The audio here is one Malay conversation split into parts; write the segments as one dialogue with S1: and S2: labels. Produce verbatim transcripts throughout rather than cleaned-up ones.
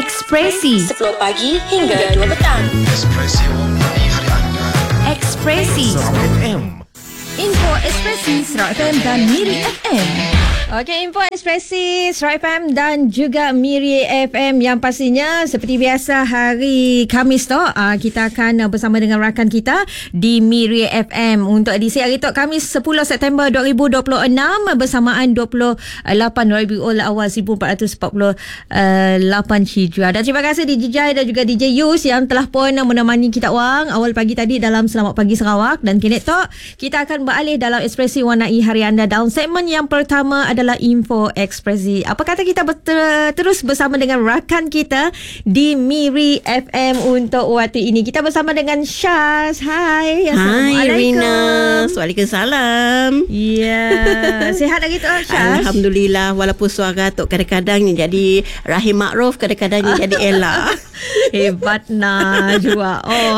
S1: Ekspresi
S2: sepuluh pagi hingga dua petang.
S3: Ekspresi warna hari anda.
S1: Ekspresi
S3: Surau F M.
S1: Info Ekspresi Surau F M dan Miri F M. Okey, Info Ekspresi Surau F M dan juga Miri F M yang pastinya seperti biasa hari Khamis tu uh, kita akan uh, bersama dengan rakan kita di Miri F M untuk edisi hari tu Khamis sepuluh September dua ribu dua puluh enam bersamaan dua puluh lapan Rabiul Awal seribu empat ratus empat puluh lapan Hijrah. Dan terima kasih D J Jai dan juga D J Yus yang telah pun menemani kita orang awal pagi tadi dalam Selamat Pagi Sarawak. Dan kini tu kita akan beralih dalam Ekspresi Warnai Hari Anda. Dalam segmen yang pertama adalah Info Ekspresi. Apa kata kita ber- terus bersama dengan rakan kita di Miri F M untuk waktu ini. Kita bersama dengan Syaz. Hai.
S4: Hai Rina. Waalaikumsalam.
S1: Ya. Sihat lagi tu Syaz?
S4: Alhamdulillah. Walaupun suara tu kadang-kadang jadi Rahim Makruf, kadang-kadang jadi Ella.
S1: Hebat Najwa. Oh.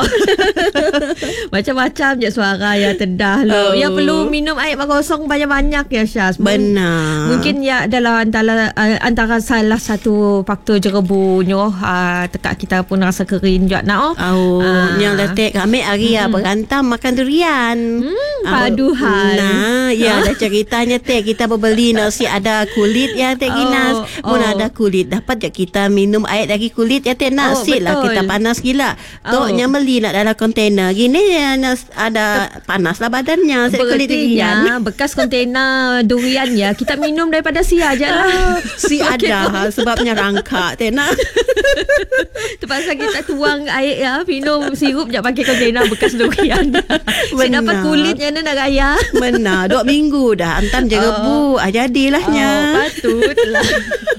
S1: Macam-macam je suara yang tedah lo.
S4: Oh.
S1: Yang perlu minum air kosong banyak-banyak ya Syaz.
S4: Benar.
S1: Mungkin ya adalah antara antara salah satu faktor jerebunya uh, tekak kita pun rasa kering juga nak oh.
S4: Oh,
S1: Ah.
S4: yang letak kami hari hmm. berantam makan durian.
S1: Hmm,
S4: Ah,
S1: paduhan.
S4: Nah, ya ada ceritanya teh kita berbeli nasi ada kulit ya teh Ginas.
S1: Oh,
S4: Pun
S1: oh.
S4: ada kulit dapat je kita minum air dari kulit ya teh nasi
S1: Oh,
S4: lah
S1: betul.
S4: kita panas gila.
S1: Oh.
S4: Toknya beli nak dalam kontainer gini ya nas- ada panas lah badannya set kulit durian.
S1: Berarti bekas kontainer durian ya kita minum daripada sia je lah.
S4: Si
S1: Okey,
S4: ada
S1: tu.
S4: sebabnya rangkak teh nak.
S1: Terpaksa kita tuang air ya, minum sirup je pakai kontainer bekas durian. Saya dapat
S4: Benar.
S1: kulitnya ni nak raya.
S4: Benar, dua minggu dah antam je rebu. Ah jadilahnya.
S1: Oh, patutlah.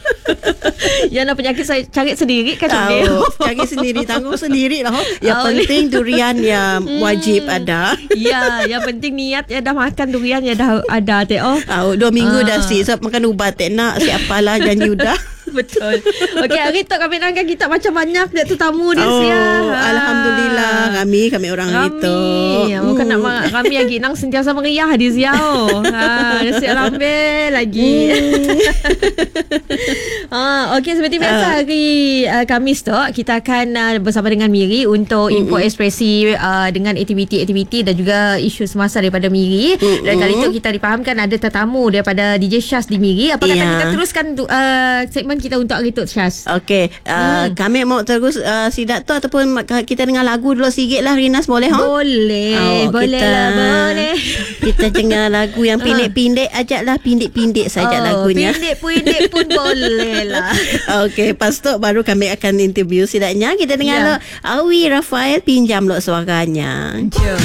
S1: Yang nak penyakit saya cari sendiri kan Cik?
S4: Tahu, cari sendiri, tanggung sendiri lah. Yang
S1: Oh,
S4: penting durian yang wajib ada.
S1: Ya, yang penting niat ya dah makan durian ya dah ada teh oh.
S4: Tahu, dua minggu
S1: Ah.
S4: dah si sebab makan ubat tak nak siapalah janji udah.
S1: Betul. Okey, hari tu kami nangkan kita macam banyak dia tetamu dia
S4: Oh,
S1: sia.
S4: alhamdulillah kami kami orang itu.
S1: Ya, bukan nak ma- kami yang ginang sentiasa meriah di siau. Ha, dia siap lambe lagi. ha, okey seperti biasa hari uh, Khamis tu kita akan uh, bersama dengan Miri untuk
S4: Mm-mm.
S1: info ekspresi uh, dengan aktiviti-aktiviti dan juga isu semasa daripada Miri.
S4: Mm-mm.
S1: Dan kali itu kita dipahamkan ada tetamu daripada D J Syaz di Miri. Apa kata
S4: Ya.
S1: kita teruskan tu, uh, segmen kita untuk hari tu Syaz?
S4: Okey, uh,
S1: Hmm.
S4: kami mau terus uh, sidak tu ataupun mak- kita dengar lagu dulu sikit lah Rinas boleh ha?
S1: Boleh,
S4: Oh,
S1: boleh
S4: kita-
S1: lah, boleh.
S4: Kita dengar lagu yang pindik-pindik ajaklah pindik-pindik saja lagunya.
S1: Pindik-pindik pun boleh lah.
S4: Okey, lepas tu baru kami akan interview sidaknya. Kita dengar
S1: Ya.
S4: lo Awi Rafael pinjam lo suaranya.
S1: Jom.